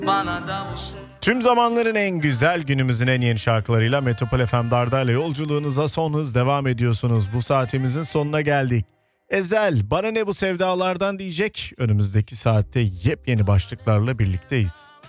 Tüm zamanların en güzel, günümüzün en yeni şarkılarıyla Metropol FM Dardar'la yolculuğunuza son hız devam ediyorsunuz. Bu saatimizin sonuna geldik. Ezel, bana ne bu sevdalardan diyecek. Önümüzdeki saatte yepyeni başlıklarla birlikteyiz.